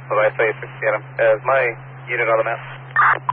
Bye-bye, 36 Adam. Is my unit on the map?